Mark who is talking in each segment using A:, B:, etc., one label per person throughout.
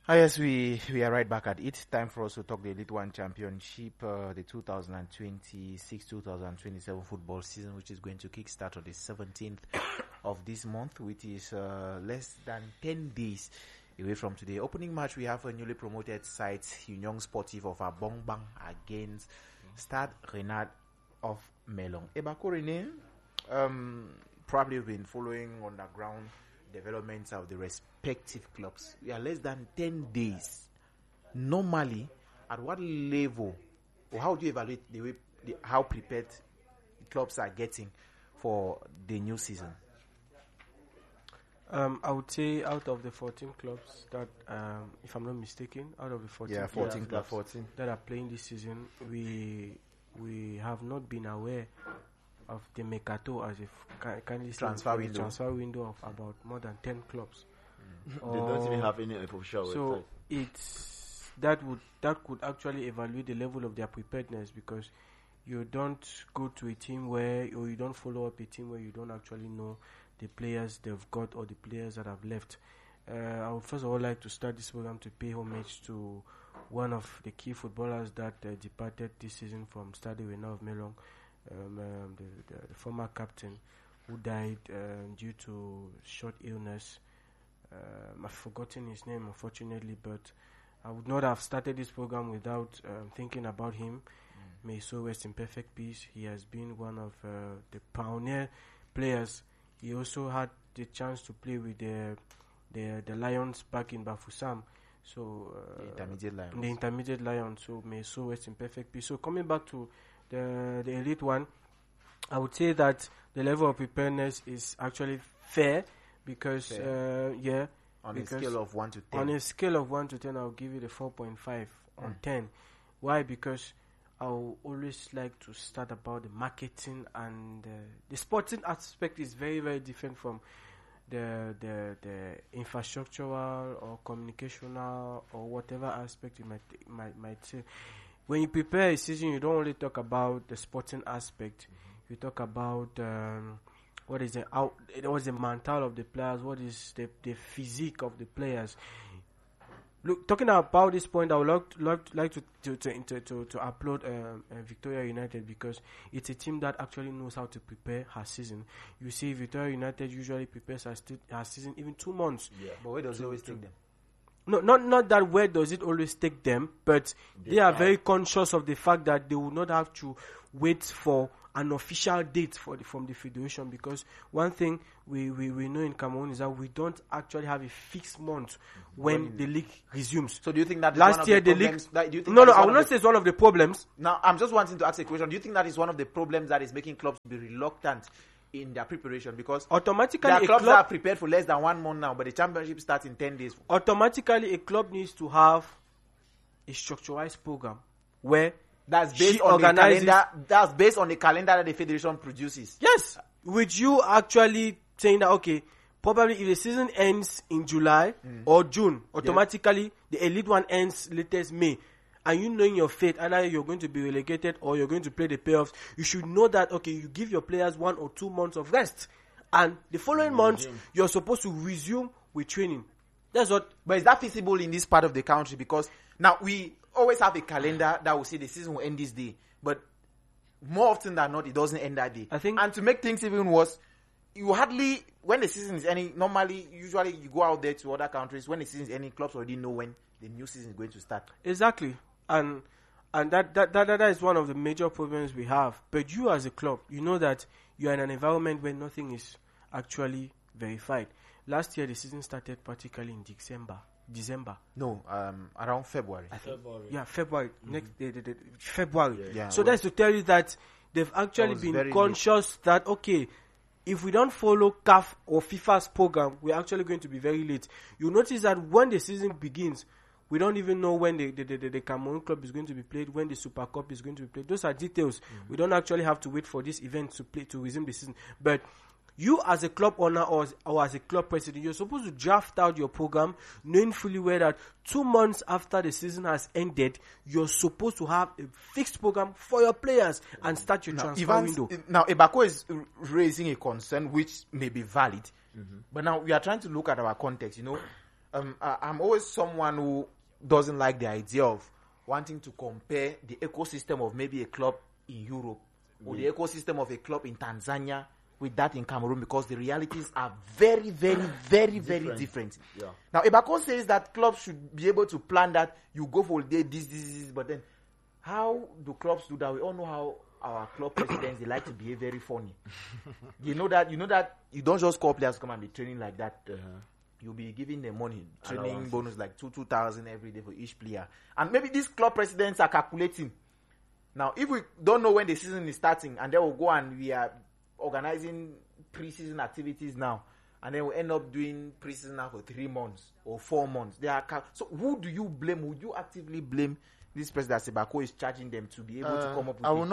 A: Yes, we are right back at it. Time for us to talk the Elite One Championship, the 2026-2027 football season, which is going to kickstart on the 17th of this month, which is less than 10 days away from today. Opening match, we have a newly promoted side, Union Sportive of Abongbang against Stade Renard of Melong. Ebako Rene, probably been following underground developments of the respective clubs. We are less than 10 days. Normally, at what level, or how do you evaluate how prepared clubs are getting for the new season?
B: I would say out of the 14 clubs that, if I'm not mistaken, out of the 14
A: clubs
B: that are playing this season, we have not been aware of the Mercato as a transfer window of about more than 10 clubs.
C: They don't even have any official website.
B: It's that could actually evaluate the level of their preparedness, because you don't go to a team or you don't follow up a team where you don't actually know the players they've got or the players that have left. I would first of all like to start this program to pay homage to one of the key footballers that departed this season from Stade Renard of Melong. The former captain who died due to short illness. I've forgotten his name, unfortunately, but I would not have started this program without thinking about him. May so rest in perfect peace. He has been one of the pioneer players. He also had the chance to play with the Lions back in Bafoussam. So the intermediate Lions. So may so rest in perfect peace. So coming back to the Elite One, I would say that the level of preparedness is actually fair, because a scale of 1 to 10. On a scale of 1 to 10, I'll give it a 4.5 on 10. Why? Because I'll always like to start about the marketing, and the sporting aspect is very, very different from the infrastructural or communicational or whatever aspect you might say. When you prepare a season, you don't only talk about the sporting aspect. You talk about what is the mental of the players, what is the physique of the players. Look, talking about this point, I would like to upload Victoria United, because it's a team that actually knows how to prepare her season. You see, Victoria United usually prepares her season even 2 months.
A: Yeah, but where does it always take them?
B: No, not that where does it always take them, but they are very conscious of the fact that they will not have to wait for an official date from the federation, because one thing we know in Cameroon is that we don't actually have a fixed month when the league resumes.
A: So do you think that
B: last year the league? No, I will not say it's one of the problems.
A: Now I'm just wanting to ask a question. Do you think that is one of the problems that is making clubs be reluctant in their preparation? Because
B: automatically
A: there are clubs that are prepared for less than 1 month now, but the championship starts in 10 days.
B: Automatically, a club needs to have a structurized program where
A: that's based on the calendar. That's based on the calendar that the federation produces.
B: Yes, with you actually saying that, okay, probably if the season ends in July or June, automatically the Elite One ends latest May. And you know in your fate, either you're going to be relegated or you're going to play the playoffs, you should know that, okay, you give your players 1 or 2 months of rest. And the following months, you're supposed to resume with training. That's what.
A: But is that feasible in this part of the country? Because now we always have a calendar that will say the season will end this day. But more often than not, it doesn't end that day. And to make things even worse, you hardly, when the season is ending, usually you go out there to other countries. When the season is ending, clubs already know when the new season is going to start.
B: Exactly. And that is one of the major problems we have. But you as a club, you know that you are in an environment where nothing is actually verified. Last year, the season started practically in December.
A: No, around February.
C: February.
B: Yeah, February. February.
A: Yeah,
B: so that's to tell you that they've actually been conscious that, okay, if we don't follow CAF or FIFA's program, we're actually going to be very late. You notice that when the season begins, we don't even know when the Cameroon Club is going to be played, when the Super Cup is going to be played. Those are details. We don't actually have to wait for this event to resume the season. But you as a club owner or as a club president, you're supposed to draft out your program knowing fully well that 2 months after the season has ended, you're supposed to have a fixed program for your players and start your transfer window.
A: Now, Ebako is raising a concern which may be valid. But now we are trying to look at our context, I'm always someone who doesn't like the idea of wanting to compare the ecosystem of maybe a club in Europe or the ecosystem of a club in Tanzania with that in Cameroon, because the realities are very, very, very, very different.
C: Yeah.
A: Now, Ebako says that clubs should be able to plan that you go for this, but then how do clubs do that? We all know how our club presidents, they like to behave very funny. You know that you don't just call players to come and be training like that. You'll be giving them money, training bonus like 2,000 every day for each player. And maybe these club presidents are calculating. Now, if we don't know when the season is starting, and then we'll go and we are organizing pre-season activities now, and then we'll end up doing pre-season now for 3 months or 4 months. So who do you blame? Would you actively blame this president Sebako is charging them to be able to come up with
C: I will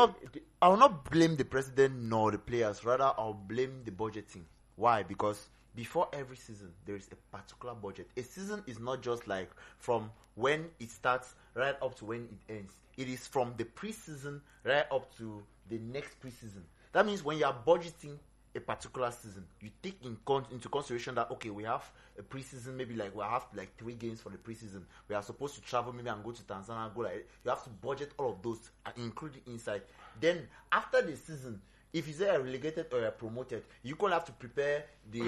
C: not blame the president nor the players. Rather, I'll blame the budgeting. Why? Because before every season, there is a particular budget. A season is not just like from when it starts right up to when it ends. It is from the preseason right up to the next preseason. That means when you are budgeting a particular season, you take into consideration that, okay, we have a preseason, maybe like we have like 3 games for the preseason. We are supposed to travel maybe and go to Tanzania, you have to budget all of those and include it inside. Then after the season, if you say are relegated or are promoted, you can have to prepare the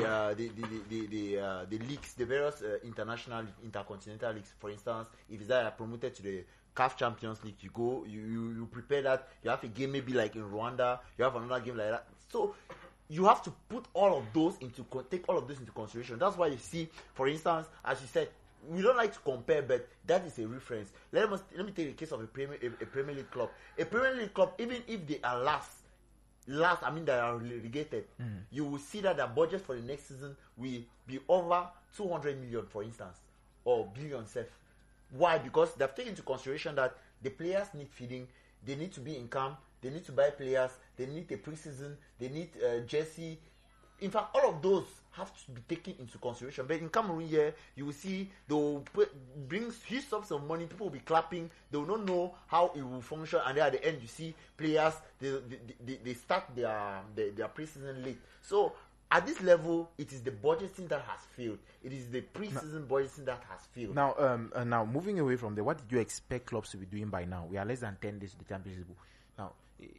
C: leagues, the various international, intercontinental leagues. For instance, if you are promoted to the CAF Champions League, you prepare that. You have a game maybe like in Rwanda. You have another game like that. So you have to put all of those take all of this into consideration. That's why you see, for instance, as you said, we don't like to compare, but that is a reference. Let me take the case of a Premier League club. A Premier League club, even if they are last, they are relegated, you will see that the budget for the next season will be over 200 million, for instance, or billion self. Why? Because they've taken into consideration that the players need feeding, they need to be in camp, they need to buy players, they need a preseason, they need jersey. In fact, all of those have to be taken into consideration. But in Cameroon here, you will see they'll bring huge sums of money, people will be clapping, they will not know how it will function, and then at the end you see players, they start their preseason late. So at this level, it is the budgeting that has failed. It is the pre-season budgeting that has failed.
A: Now, moving away from there, what did you expect clubs to be doing by now? We are less than 10 days to the championship. Now,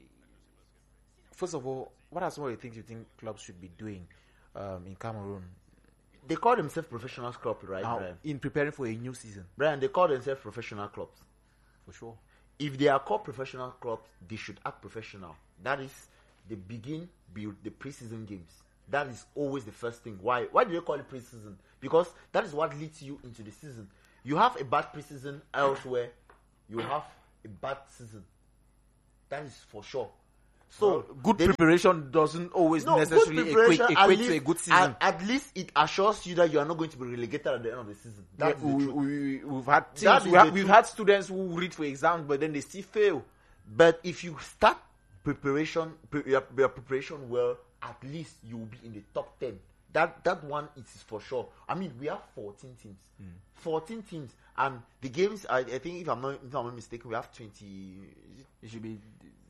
A: first of all, what are some of the things you think clubs should be doing in Cameroon?
C: They call themselves professional clubs, right,
A: now,
C: Brian?
A: In preparing for a new season.
C: Brian, they call themselves professional clubs.
A: For sure.
C: If they are called professional clubs, they should act professional. That is, they build the pre-season games. That is always the first thing. Why do they call it pre-season? Because that is what leads you into the season. You have a bad pre-season elsewhere, you have a bad season. That is for sure. So
A: good preparation doesn't always necessarily equate to a good season.
C: At least it assures you that you are not going to be relegated at the end of the season. That's
A: we've had students who read for exams, but then they still fail.
C: But if you start your preparation well, at least you will be in the top 10. That one is for sure. I mean, we have 14 teams. 14 teams. And the games, I think if I'm not mistaken, we have 20. It should be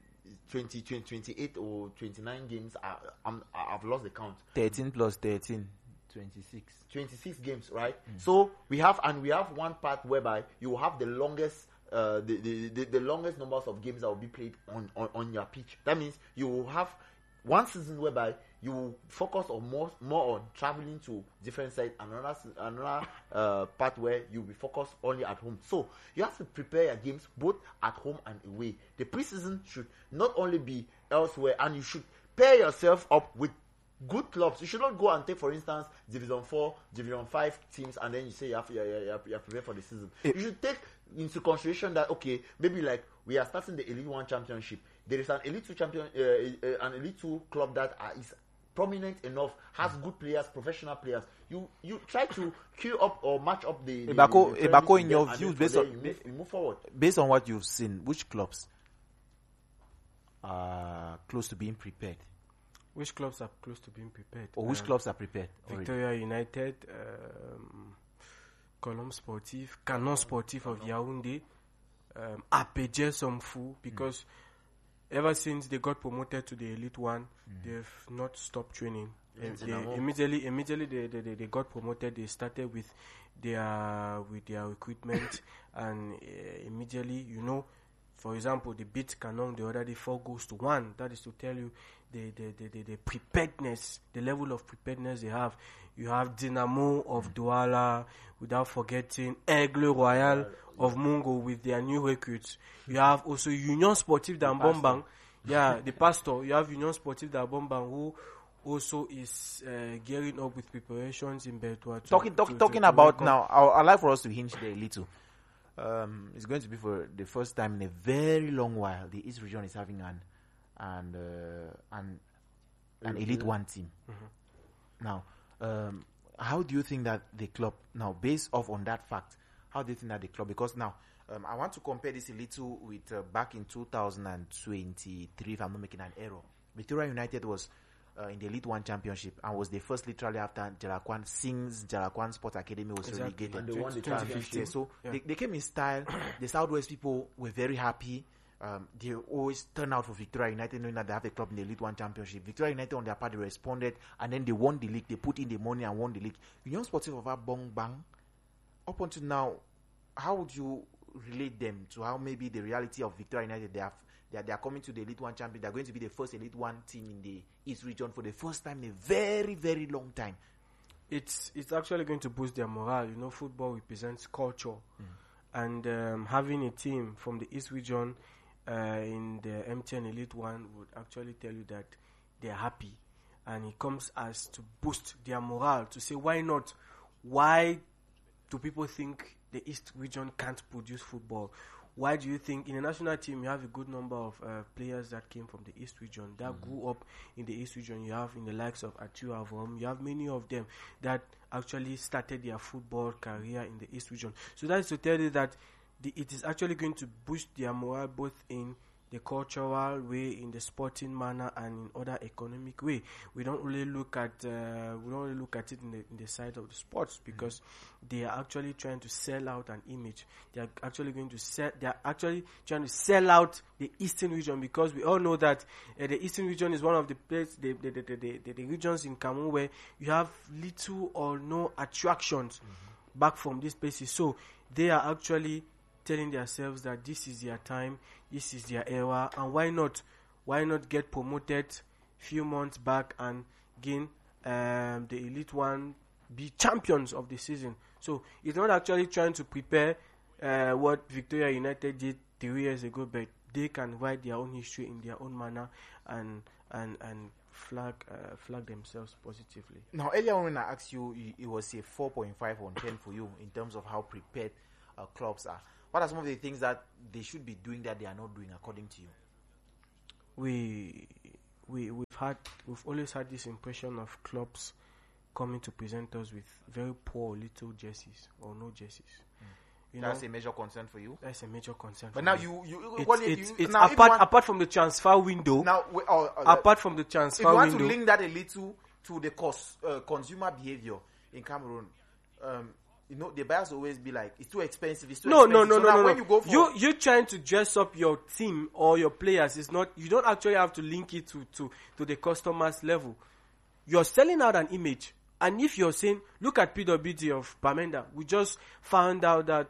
C: 28 or 29 games. I've lost the count.
A: 13 plus 13. 26.
C: 26 games, right? So we have one part whereby you will have the longest the longest numbers of games that will be played on your pitch. That means you will have one season whereby you will focus on more on traveling to different sites, and another part where you'll be focused only at home. So you have to prepare your games both at home and away. The preseason should not only be elsewhere, and you should pair yourself up with good clubs. You should not go and take, for instance, Division 4, Division 5 teams, and then you say you have prepared for the season. You should take into consideration that, okay, maybe like we are starting the Elite 1 championship. There is an Elite 2 an Elite 2 club that is prominent enough, has good players, professional players. You try to queue up or match up the
A: Ebako, in your views,
C: you move forward.
A: Based on what you've seen, which clubs are close to being prepared?
B: Which clubs are close to being prepared?
A: Or which clubs are prepared?
B: Victoria United, Colombe Sportif, Canon Sportif of Yaoundé, APG Somfou, because ever since they got promoted to the Elite 1, they've not stopped training. Immediately they got promoted. They started with their equipment, and immediately, for example, they beat Canon the other day 4-1. That is to tell you the preparedness, the level of preparedness they have. You have Dynamo of Douala, without forgetting Aigle Royal of Mungo with their new recruits. You have also Union Sportive d'Ambombang. The pastor. You have Union Sportive d'Ambombang, who also is gearing up with preparations in Bertois.
A: Talking about now, I'd like for us to hinge there a little. It's going to be for the first time in a very long while the East region is having an Elite One team. Mm-hmm. Now, how do you think that the club, now based off on that fact, how do you think that the club, because now I want to compare this a little with back in 2023, if I'm not making an error. Victoria United was in the Elite One Championship and was the first literally after Jalakwan, since Jalakwan Sports Academy was relegated.
C: And they won the 2015.
A: So they came in style. The Southwest people were very happy. They always turn out for Victoria United, knowing that they have a club in the Elite One Championship. Victoria United on their part, they responded, and then they won the league. They put in the money and won the league. Union Sportive of Abong Bang, up until now, how would you relate them to how maybe the reality of Victoria United, they are coming to the Elite One Champion. They are going to be the first Elite One team in the East region for the first time in a very, very long time.
B: It's actually going to boost their morale. Football represents culture, and having a team from the East region in the MTN Elite One would actually tell you that they are happy, and it comes as to boost their morale, to say why not? Why do people think the East region can't produce football? Why do you think in a national team you have a good number of players that came from the East region, that grew up in the East region? You have in the likes of Atu Avrom, you have many of them that actually started their football career in the East region. So that's to tell you that it is actually going to boost their morale both in the cultural way, in the sporting manner, and in other economic way. We don't really look at it in the side of the sports, because they are actually trying to sell out an image. They are actually trying to sell out the Eastern region, because we all know that the Eastern region is one of the places, the regions in Cameroon where you have little or no attractions back from these places. So they are actually telling themselves that this is their time, this is their era, and why not get promoted few months back and gain the Elite One, be champions of the season. So it's not actually trying to prepare what Victoria United did 3 years ago, but they can write their own history in their own manner and flag themselves positively.
A: Now, earlier when I asked you, it was a 4.5 on 10 for you in terms of how prepared clubs are. What are some of the things that they should be doing that they are not doing, according to you?
B: We've always had this impression of clubs coming to present us with very poor little jerseys or no jerseys.
A: That's a major concern for you.
B: That's a major concern.
A: But now
B: me.
A: it's
B: apart from the transfer window.
A: Now,
B: apart from the transfer window,
A: if you want to link that a little to the consumer behavior in Cameroon, the buyers always be like, it's too expensive. It's too expensive.
B: No.
A: When you go for
B: you trying to dress up your team or your players is not. You don't actually have to link it to the customer's level. You're selling out an image, and if you're saying, look at PWD of Bamenda, we just found out that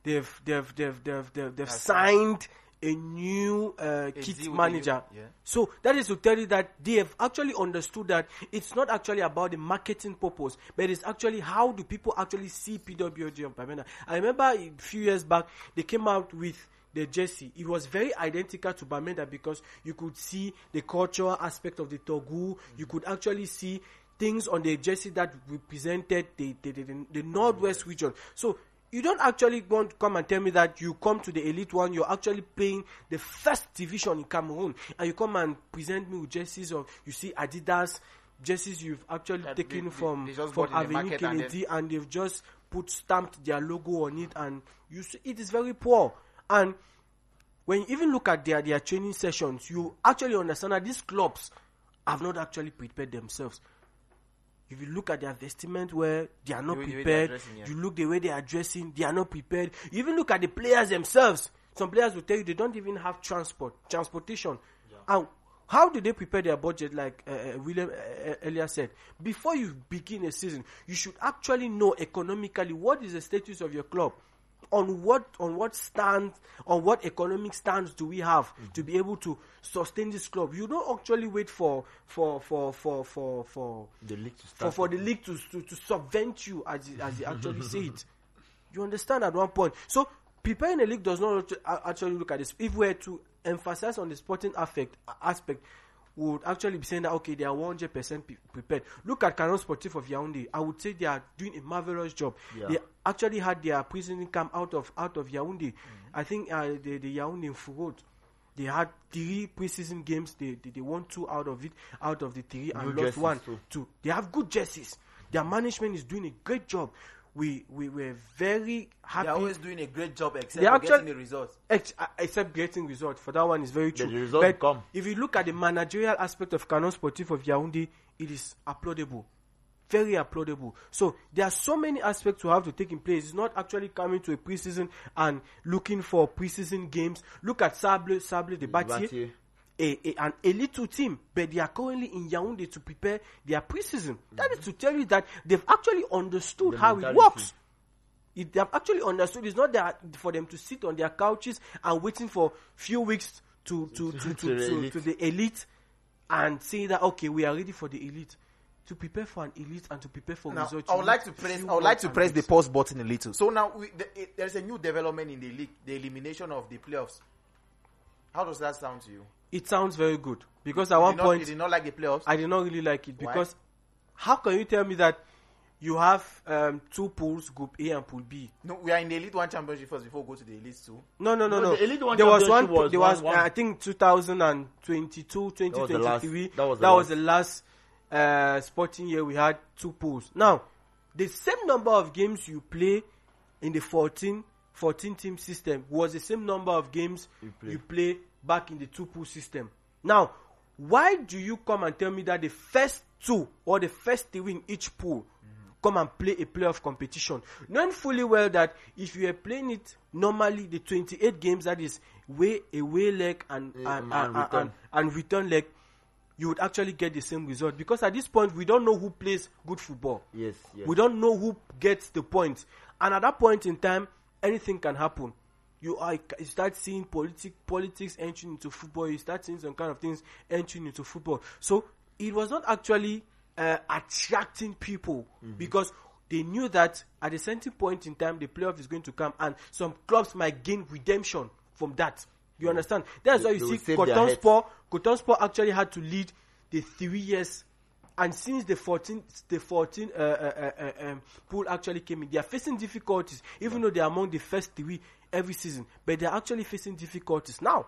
B: they've signed a new kit manager.
A: Yeah.
B: So that is to tell you that they have actually understood that it's not actually about the marketing purpose, but it's actually how do people actually see PWD of Bamenda. I remember a few years back, they came out with the jersey. It was very identical to Bamenda because you could see the cultural aspect of the Togu. You could actually see things on the jersey that represented the Northwest region. So you don't actually want to come and tell me that you come to the Elite One, you're actually playing the first division in Cameroon, and you come and present me with jerseys of, you see Adidas jerseys you've actually taken from Avenue Kennedy, and they've just stamped their logo on it, and you see it is very poor. And when you even look at their training sessions, you actually understand that these clubs have not actually prepared themselves. If you look at their vestment where they are not prepared, you look the way they are dressing, they are not prepared. You even look at the players themselves. Some players will tell you they don't even have transportation. Yeah. And How do they prepare their budget? Like William earlier said, before you begin a season, you should actually know economically what is the status of your club. On what economic stance do we have to be able to sustain this club? You don't actually wait for
C: The league to start.
B: for the league to subvent you, as they actually say it. You understand at one point. So preparing a league does not actually look at this. If we were to emphasize on the sporting aspect, we would actually be saying that okay, they are 100% prepared. Look at Canon Sportif of Yaoundé. I would say they are doing a marvelous job.
C: Yeah.
B: They actually had their pre-season camp out of Yaoundé. I think the Yaoundé in Foucault. They had 3 pre-season games. They won 2 out of the 3 and
C: New
B: lost 1.
C: jerseys too.
B: 2. They have good jerseys. Their management is doing a great job. We were very happy.
A: They're always doing a great job except
B: They
A: for
B: actually-
A: getting the results.
B: Except getting results. For that one is very true.
C: The results
B: But
C: come.
B: if you look at the managerial aspect of Canon Sportif of Yaoundé, it is applaudable. Very applaudable. So there are so many aspects to have to take in place. It's not actually coming to a preseason and looking for preseason games. Look at Sable de Batier.
C: Batier.
B: An elite team, but they are currently in Yaoundé to prepare their preseason. That is to tell you that they've actually understood how it
C: mentality.
B: works. They have actually understood. It's not that for them to sit on their couches and waiting for few weeks to the elite and say that okay, we are ready for the elite. To prepare for an elite and to prepare for
A: Now,
B: results.
A: I would like to press the pause button a little. So now there's a new development in the league, the elimination of the playoffs. How does that sound to you?
B: It sounds very good because at one point
A: you did not like the playoffs.
B: I did not really like it
A: Why?
B: because how can you tell me that you have 2 pools, Group A and Pool B?
A: No, we are in the Elite One Championship first before we go to the Elite Two.
B: No.
C: the Elite One
B: There was one.
C: Championship
B: There was
C: was
B: I think 2022, 2023.
C: that was
B: the last sporting year we had 2 pools. Now, the same number of games you play in the 14 team system was the same number of games you play back in the 2 pool system. Now, why do you come and tell me that the first 2 or the first 3 in each pool come and play a playoff competition, knowing fully well that if you are playing it normally, the 28 games, that is away leg and return leg, you would actually get the same result, because at this point we don't know who plays good football.
C: Yes.
B: We don't know who gets the points, and at that point in time, anything can happen. You start seeing politics entering into football. You start seeing some kind of things entering into football. So it was not actually attracting people, because they knew that at a certain point in time the playoff is going to come, and some clubs might gain redemption from that. You understand? That's why you
C: will
B: see
C: save their
B: Coton Sport actually had to lead the 3 years. And since the 14 pool actually came in, they are facing difficulties, even though they are among the first 3 every season. But they are actually facing difficulties now.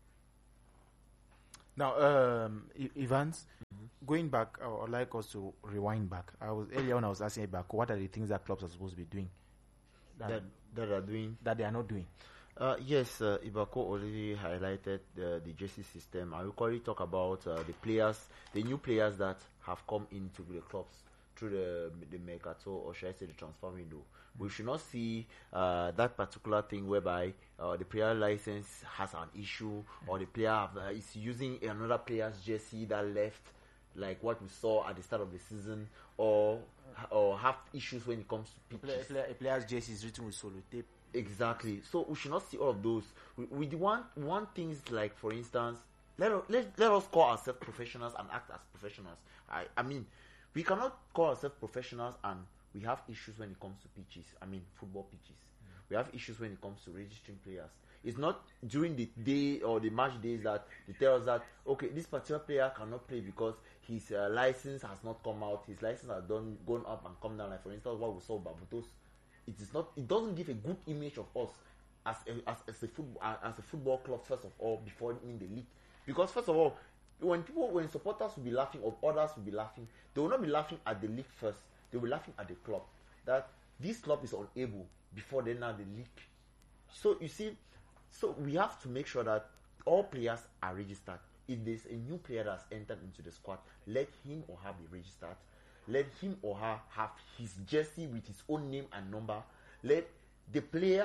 A: Now, Evans, going back, I would like us to rewind back. Earlier when I was asking about what are the things that clubs are supposed to be doing
C: That are doing.
A: that they are not doing.
C: Yes, Ibako already highlighted the JC system. I will currently talk about the new players that have come into the clubs through the mercato, or should I say the transfer window. We should not see that particular thing whereby the player license has an issue, or the player is using another player's jersey that left, like what we saw at the start of the season, or have issues when it comes to pitches.
A: A player's jersey is written with solo tape.
C: Exactly. So we should not see all of those. We want things like, for instance, let us call ourselves professionals and act as professionals. I mean, we cannot call ourselves professionals and we have issues when it comes to pitches. I mean, football pitches. We have issues when it comes to registering players. It's not during the day or the match days that they tell us that, okay, this particular player cannot play because his license has not come out. His license has gone up and come down. Like, for instance, what we saw Babutos. It doesn't give a good image of us as a football club, first of all, before in the league. Because first of all, when supporters will be laughing, or others will be laughing, they will not be laughing at the league first. They will be laughing at the club, that this club is unable before they now the league. So you see, so we have to make sure that all players are registered. If there's a new player that's entered into the squad, let him or her be registered. Let him or her have his jersey with his own name and number. Let the players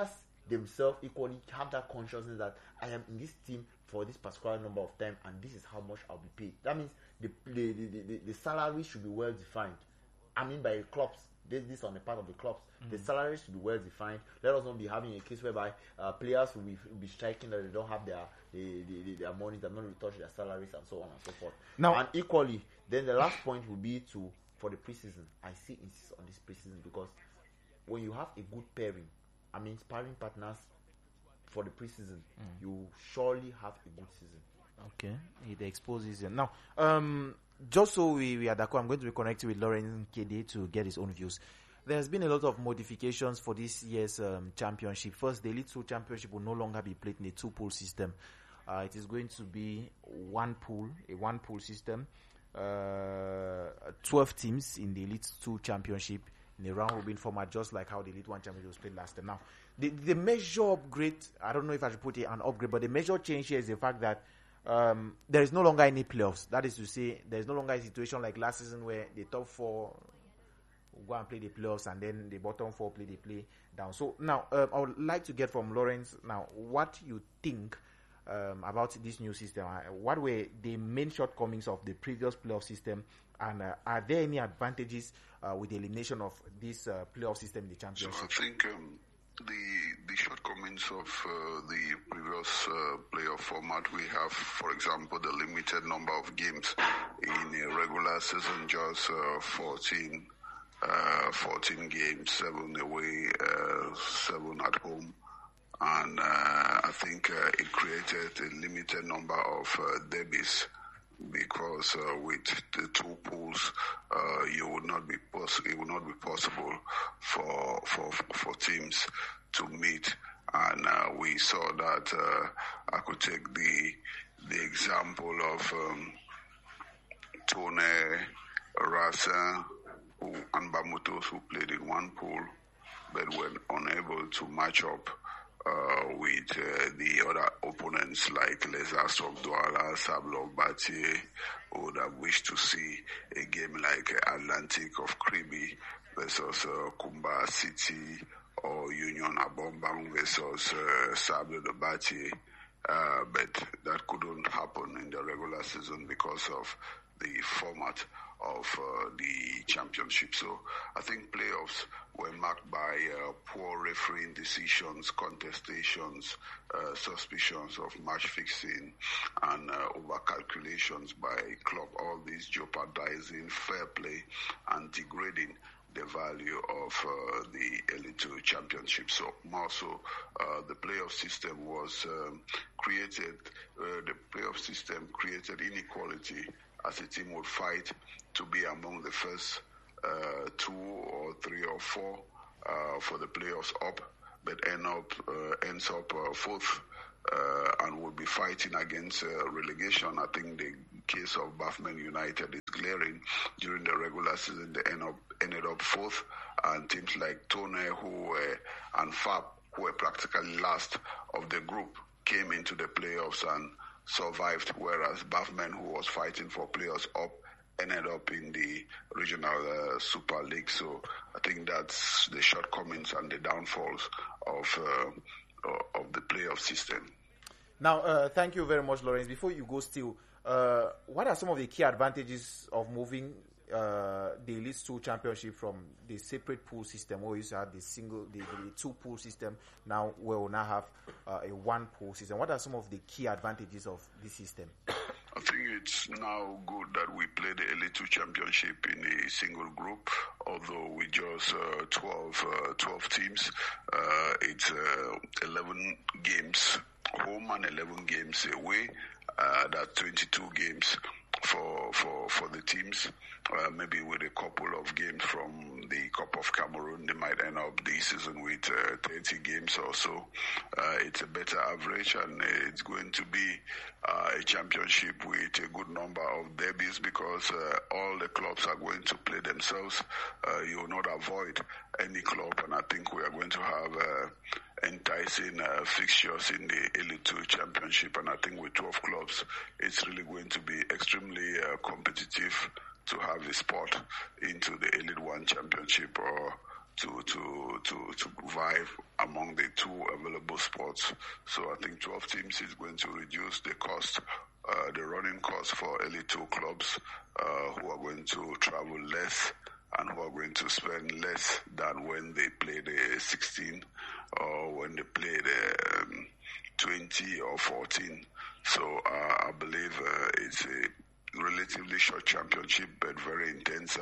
C: themselves equally have that consciousness that I am in this team for this particular number of time, and this is how much I'll be paid. That means the salary should be well defined. I mean, by clubs, this on the part of the clubs, the salaries should be well defined. Let us not be having a case whereby players will be striking that they don't have their money, they're not going to touch their salaries, and so on and so forth.
A: Now,
C: and equally, then the last point will be for the preseason. I still insist on this preseason because when you have a good pairing, I mean sparring partners for the preseason, you surely have a good season.
A: Okay, it exposes them. Now, just so we are d'accord, I'm going to be connecting with Lawrence Kede to get his own views. There's been a lot of modifications for this year's championship. First, the Elite 2 championship will no longer be played in a two-pool system. It is going to be a one-pool system. 12 teams in the Elite 2 championship in a round-robin format, just like how the Elite 1 championship was played last time. Now, the major upgrade, I don't know if I should put it an upgrade, but the major change here is the fact that there is no longer any playoffs. That is to say, there is no longer a situation like last season where the top four will go and play the playoffs and then the bottom four play down. So now, I would like to get from Lawrence now what you think about this new system. What were the main shortcomings of the previous playoff system, and are there any advantages with the elimination of this playoff system in the championship?
D: So I think the shortcomings of the previous playoff format, we have, for example, the limited number of games in a regular season, just 14 games, 7 away, 7 at home. And I think it created a limited number of derbies because with the two pools, it would not be possible for teams to meet. And we saw that. I could take the example of Tone, Rasa, and Bamutos, who played in one pool but were unable to match up with the other opponents like Lesas of Douala, Sablo Batie, who would have wished to see a game like Atlantic of Kribi versus Kumba City or Union Abombang versus Sablo de Batie. But that couldn't happen in the regular season because of the format of the championship. So I think playoffs were marked by poor refereeing decisions, contestations, suspicions of match fixing, and over-calculations by club. All these jeopardizing fair play and degrading the value of the Elite 2 championship. So more so, the playoff system was created. The playoff system created inequality as a team would fight to be among the first 2 or 3 or 4 for the playoffs up, but ends up fourth and would be fighting against relegation. I think the case of Bafman United is glaring. During the regular season, they ended up fourth, and teams like Tone and Fab, who were practically last of the group, came into the playoffs and survived, whereas Bafman, who was fighting for playoffs up, ended up in the regional Super League. So I think that's the shortcomings and the downfalls of the playoff system.
A: Now, thank you very much, Lawrence. Before you go still, what are some of the key advantages of moving the Elite 2 championship from the separate pool system where we used to have the two pool system, now we will now have a one pool system? What are some of the key advantages of this system?
D: I think it's now good that we play the Elite 2 championship in a single group, although with just 12 teams. It's 11 games home and 11 games away. That's 22 games for the teams. Maybe with a couple of games from the Cup of Cameroon, they might end up this season with 30 games or so. It's a better average, and it's going to be a championship with a good number of derbies because all the clubs are going to play themselves. You will not avoid any club, and I think we are going to have enticing fixtures in the Elite 2 championship, and I think with 12 clubs, it's really going to be extremely competitive to have a spot into the Elite 1 championship or to vive among the two available spots. So I think 12 teams is going to reduce the cost, the running cost for Elite 2 clubs who are going to travel less and who are going to spend less than when they play the 16 or when they play the 20 or 14. So I believe it's a relatively short championship, but very intense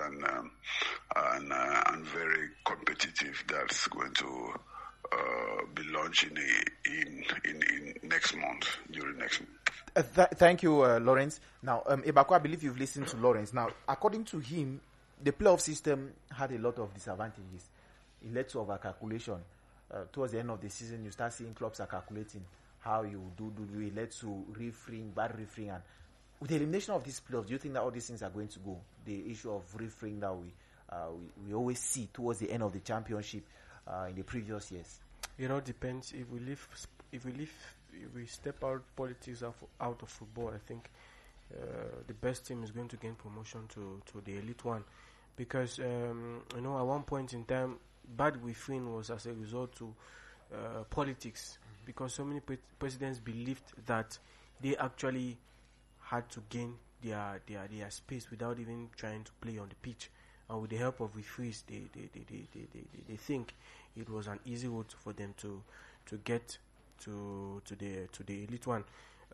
D: and very competitive. That's going to be launching in next month, during next month.
A: Thank you, Lawrence. Now, Ebako, I believe you've listened to Lawrence. Now, according to him, the playoff system had a lot of disadvantages. It led to overcalculation. Towards the end of the season, you start seeing clubs are calculating how you do. It led to bad refereeing. And with the elimination of these playoffs, do you think that all these things are going to go? The issue of refereeing that we always see towards the end of the championship in the previous years.
B: It all depends. If we step out politics out of football, I think the best team is going to gain promotion to the Elite One, because at one point in time, bad refereeing was as a result to politics, because so many presidents believed that they actually had to gain their space without even trying to play on the pitch, and with the help of referees, they think it was an easy route for them to get to the Elite One.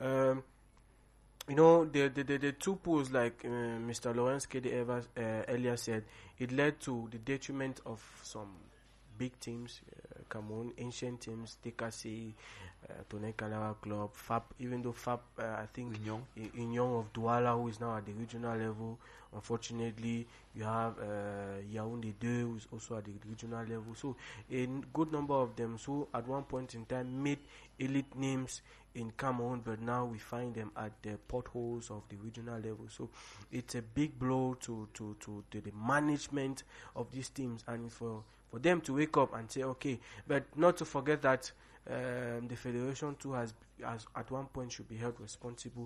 B: The two pools, like Mr. Lawrence Kede Evans earlier said, it led to the detriment of some big teams, Cameroon, ancient teams, TKC, Tonnerre Calawa Club, FAP, even though FAP, I think, Union of Douala, who is now at the regional level. Unfortunately, you have Yaoundé 2, who is also at the regional level. So, a good number of them, so at one point in time, made elite names in Cameroon, but now we find them at the potholes of the regional level. So, it's a big blow to the management of these teams, and for them to wake up and say, okay, but not to forget that the Federation too has at one point should be held responsible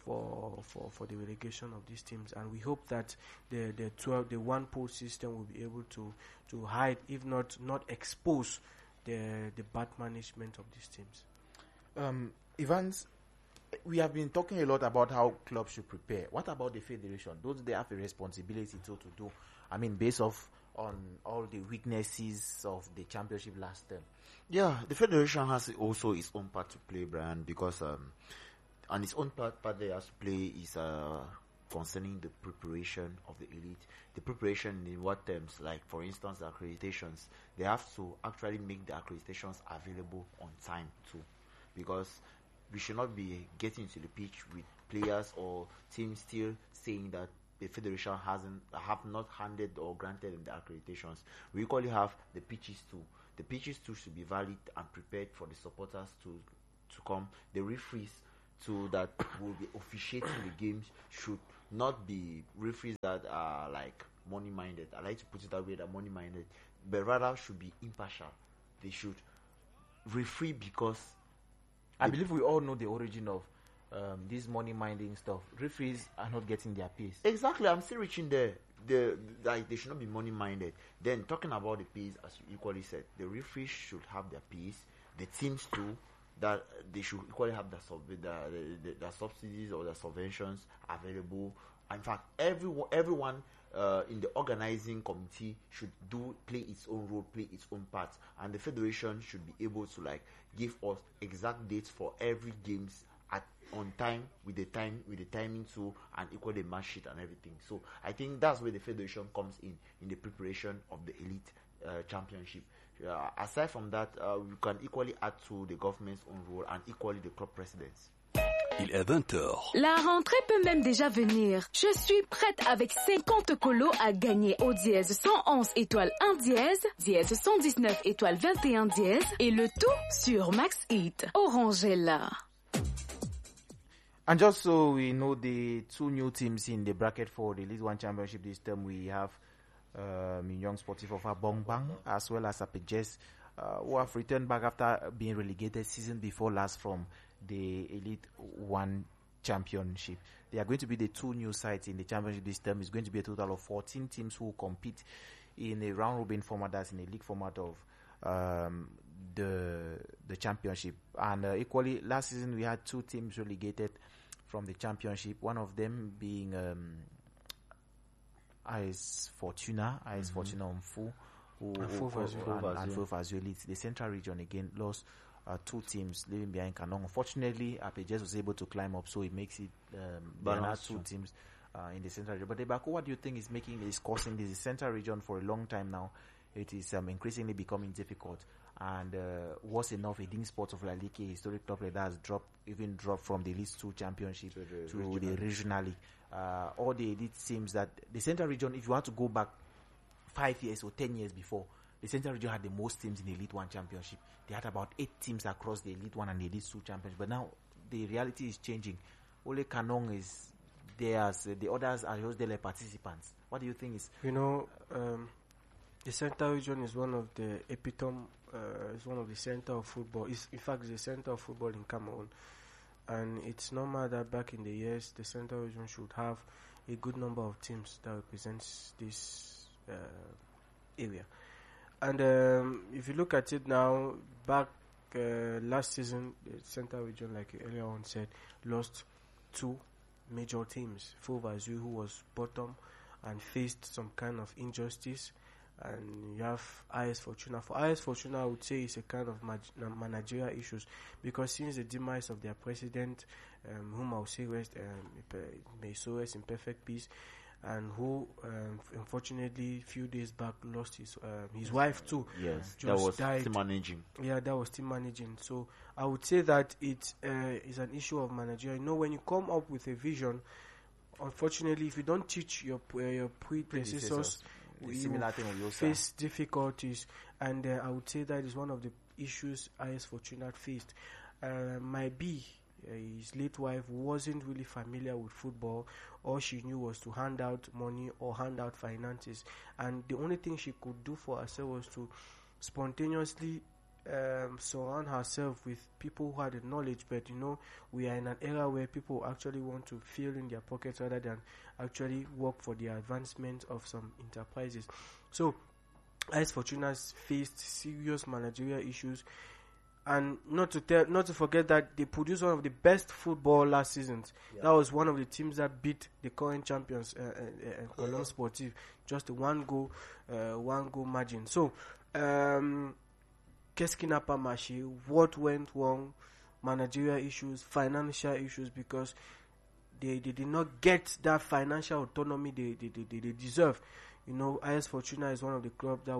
B: for the relegation of these teams, and we hope that the one pool system will be able to hide, if not expose the bad management of these teams.
A: Evans, we have been talking a lot about how clubs should prepare. What about the Federation? Don't they have a responsibility to do? I mean, based on all the weaknesses of the championship last term.
C: Yeah, the Federation has also its own part to play, Brian, because and its own part they have to play is concerning the preparation of the elite. The preparation in what terms? Like, for instance, the accreditations. They have to actually make the accreditations available on time too, because we should not be getting to the pitch with players or teams still saying that the Federation have not handed or granted them the accreditations. We equally have the pitches too. The pitches too should be valid and prepared for the supporters to come. The referees too that will be officiating the games should not be referees that are like money minded. I like to put it that way, that money minded, but rather should be impartial. They should referee because
A: I believe we all know the origin of this money minding stuff. Referees are not getting their pays.
C: Exactly, I'm still reaching there. They should not be money minded. Then talking about the pays, as you equally said, the referees should have their pays. The teams too, that they should equally have the subsidies or the subventions available. In fact, everyone in the organizing committee should play its own role, play its own part, and the Federation should be able to give us exact dates for every games on time with the timing too, and equal the match sheet and everything. So I think that's where the Federation comes in the preparation of the elite championship. Aside from that, we can equally add to the government's own role and equally the club presidents.
E: Il est 20h.
F: La rentrée peut même déjà venir. Je suis prête avec 50 colos à gagner au dièse 111 étoile 1 dièse 119 étoile 21 dièse et le tout sur Max Eat. Orange est là.
A: And just so we know, the two new teams in the bracket for the League One Championship this term, we have Young Sportif of Bongbang as well as Apejes, who have returned back after being relegated season before last from the Elite One Championship. They are going to be the two new sides in the championship this term. It's going to be a total of 14 teams who compete in a round robin format, that's in a league format of the championship. And equally, last season we had 2 teams relegated from the championship. One of them being AS Fortuna Mfu, and Fufazio Elite. The Central Region again lost 2 teams, leaving behind Kanong. Unfortunately, Apejes was able to climb up, so it makes it there are 2 teams in the Central Region. But Ebako, what do you think is causing this? The Central Region for a long time now, it is increasingly becoming difficult. And worse enough, a Ding Sports of Lalike, a historic club like that, has dropped from the Elite 2 Championship to the Regional League. All the elite teams that the Central Region, if you want to go back 5 years or 10 years before, the Central Region had the most teams in the Elite 1 Championship. They had about 8 teams across the Elite 1 and the Elite 2 Championship. But now the reality is changing. Ole Kanong is there, the others are just the participants. What do you think is?
B: The Central Region is one of the epitome, is one of the center of football. In fact, it's the center of football in Cameroon. And it's normal that back in the years, the Central Region should have a good number of teams that represents this area. And if you look at it now, back last season, the Central Region, like you earlier on said, lost 2 major teams. Fufazio, who was bottom and faced some kind of injustice, and you have AS Fortuna. For AS Fortuna, I would say it's a kind of managerial issues, because since the demise of their president, whom I will say may so rest in perfect peace, and who unfortunately few days back lost his wife too.
C: Yes,
B: just
C: that was
B: died.
C: still managing.
B: Yeah, that was still managing. So I would say that it is an issue of managerial. You know, when you come up with a vision, unfortunately, if you don't teach your predecessors,
A: similar thing with
B: face difficulties, and I would say that is one of the issues AS Fortuna faced. Might be his late wife wasn't really familiar with football. All she knew was to hand out money or hand out finances, and the only thing she could do for herself was to spontaneously surround herself with people who had the knowledge. But you know, we are in an era where people actually want to fill in their pockets rather than actually work for the advancement of some enterprises. So AS Fortuna's faced serious managerial issues, and not to forget that they produced one of the best football last season. That was one of the teams that beat the current champions, Colombe Sportif, just a one goal margin. So qu'est-ce qui n'a pas marché? What went wrong? Managerial issues, financial issues, because they did not get that financial autonomy they deserve. You know, AS Fortuna is one of the clubs that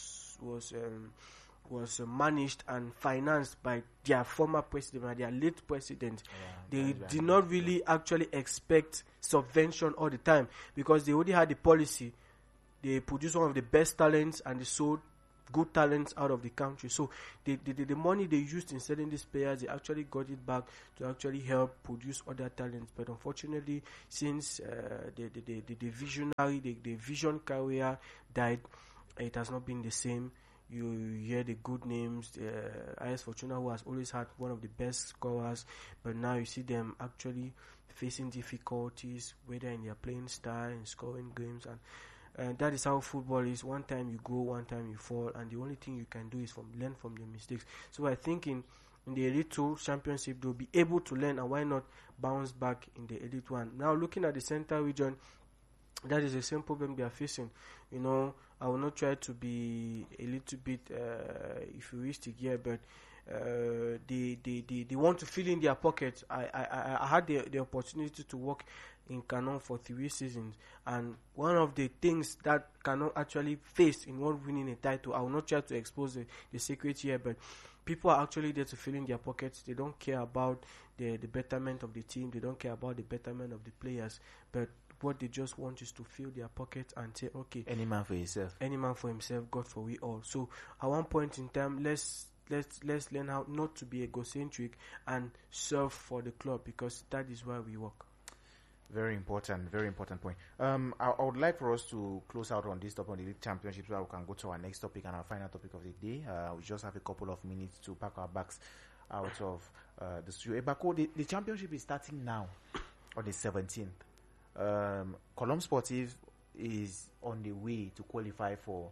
B: was managed and financed by their former president, their late president. They did not really actually expect subvention all the time, because they already had the policy. They produced one of the best talents and they sold good talents out of the country. So the money they used in selling these players, they actually got it back to actually help produce other talents. But unfortunately, since the visionary, the vision career died, it has not been the same. You hear the good names, AS Fortuna, who has always had one of the best scorers, but now you see them actually facing difficulties, whether in their playing style, in scoring games, and that is how football is. One time you go, one time you fall, and the only thing you can do is learn from your mistakes. So I think in the Elite 2 Championship, they'll be able to learn, and why not bounce back in the Elite 1. Now, looking at the Central Region, that is the same problem they are facing. You know, I will not try to be a little bit euphemistic here, but they want to fill in their pockets. I had the opportunity to work in Canon for 3 seasons, and one of the things that Canon actually faced in one winning a title, I will not try to expose the secret here, but people are actually there to fill in their pockets. They don't care about the betterment of the team. They don't care about the betterment of the players, but what they just want is to fill their pockets and say, okay,
A: any man for himself.
B: Any man for himself, God for we all. So at one point in time, let's learn how not to be egocentric and serve for the club, because that is why we work.
A: Very important point. I would like for us to close out on this topic on the League Championship, so that we can go to our next topic and our final topic of the day. We just have a couple of minutes to pack our bags out of the studio. Ebako, the championship is starting now on the 17th. Colombe Sportif is on the way to qualify for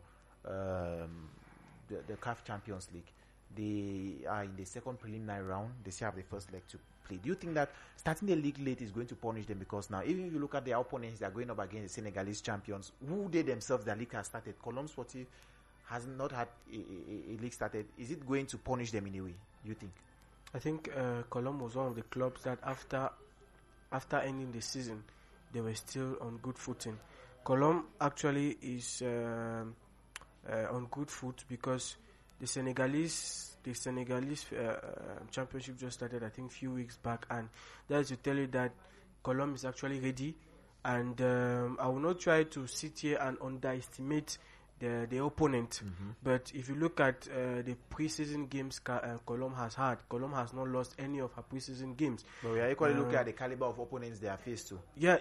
A: the CAF Champions League. They are in the second preliminary round. They still have the first leg to play. Do you think that starting the league late is going to punish them? Because now, even if you look at their opponents, they are going up against the Senegalese champions, who they themselves, their league has started. Colombe Sportif has not had a league started. Is it going to punish them in a way, you think?
B: I think Colombe was one of the clubs that after ending the season, they were still on good footing. Colombe actually is on good foot because the Senegalese championship just started, I think, a few weeks back, and that is to tell you that Colombe is actually ready. And I will not try to sit here and underestimate the opponent, but if you look at the preseason games Colombe has had, Colombe has not lost any of her preseason games.
A: But we are equally looking at the caliber of opponents they are faced to.
B: Yeah.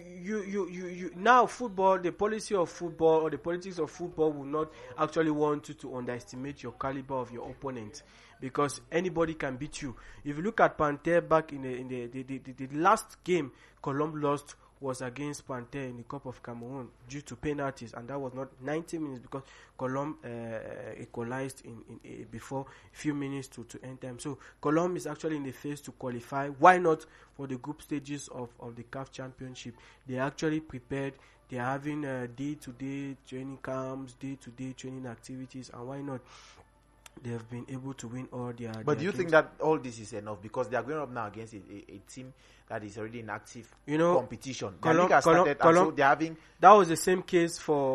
B: You now football, the policy of football or the politics of football will not actually want you to underestimate your caliber of your opponent, because anybody can beat you. If you look at Panther back in the last game Colombe lost was against Panther in the Cup of Cameroon due to penalties, and that was not 90 minutes because Colombe equalized in before a few minutes to end time. So Colombe is actually in the phase to qualify. Why not for the group stages of the CAF Championship? They are actually prepared. They are having day-to-day training camps, day-to-day training activities, and why not? They have been able to win all their.
A: But do you
B: games.
A: think that all this is enough? Because they are going up now against a team that is already in active competition. The league has started, and so they're having.
B: That was the same case for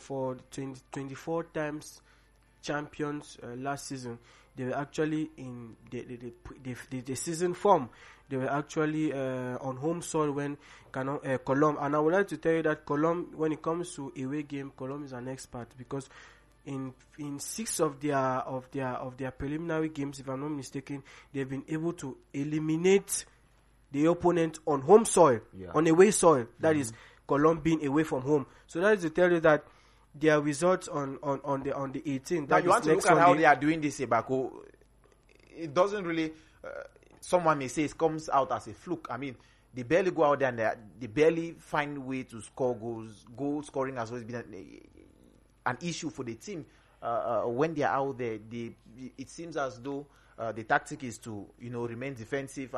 B: 24 times champions last season. They were actually in the season form. They were actually on home soil when Colombe. And I would like to tell you that Colombe, when it comes to away game, Colombe is an expert because. In 6 of their preliminary games, if I'm not mistaken, they've been able to eliminate the opponent on home soil, on away soil. That is Colombe being away from home. So that is to tell you that their results on the 18th.
A: Now you want to look at how they are doing this, Ebako. It doesn't really. Someone may say it comes out as a fluke. I mean, they barely go out there and they barely find way to score goals. Goal scoring has always been an issue for the team. When they are out there, it seems as though the tactic is to remain defensive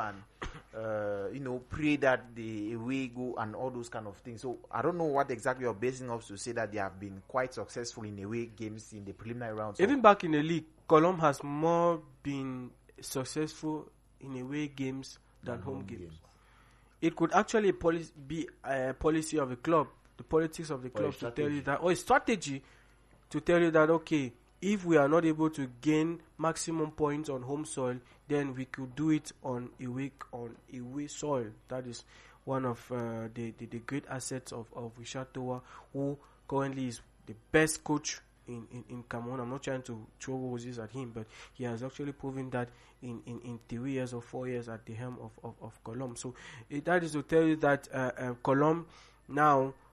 A: and pray that the away go and all those kind of things. So I don't know what exactly you're basing off to say that they have been quite successful in away games in the preliminary rounds.
B: Even back in the league, Colombe has more been successful in away games than home games. It could actually be a policy of a club, the politics of the club to tell you that, or a strategy to tell you that, okay, if we are not able to gain maximum points on home soil, then we could do it on away soil. That is one of the great assets of Richard Towa, who currently is the best coach in Cameroon. I'm not trying to throw roses at him, but he has actually proven that in 3 years or 4 years at the helm of Colombe. So that is to tell you that Colombe now